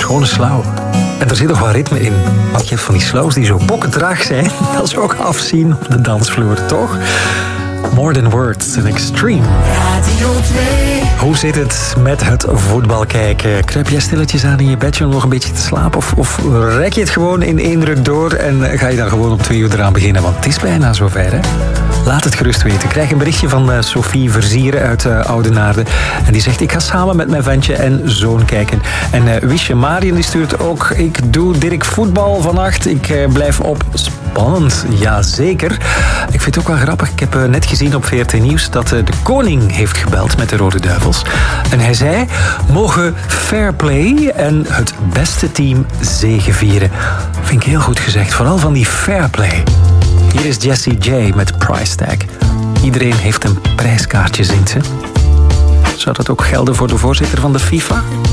schone slauw. En er zit nog wat ritme in. Want je hebt van die slauws die zo bokkentraag zijn. Dat ze ook afzien op de dansvloer, toch? More Than Words en Extreme. Radio 2. Hoe zit het met het voetbal kijken? Kruip jij stilletjes aan in je bedje om nog een beetje te slapen? Of rek je het gewoon in één druk door en ga je dan gewoon om 2 uur eraan beginnen? Want het is bijna zover, hè? Laat het gerust weten. Ik krijg een berichtje van Sophie Verzieren uit Oudenaarde. En die zegt, ik ga samen met mijn ventje en zoon kijken. En Wiesje Marien die stuurt ook, ik doe Dirk voetbal vannacht. Ik blijf op. Spannend, jazeker. Ik vind het ook wel grappig. Ik heb net gezien op VRT Nieuws dat de koning heeft gebeld met de Rode Duivels. En hij zei, mogen fair play en het beste team zegevieren. Vind ik heel goed gezegd. Vooral van die fair play. Hier is Jessie J met Price Tag. Iedereen heeft een prijskaartje, zingt ze. Zou dat ook gelden voor de voorzitter van de FIFA?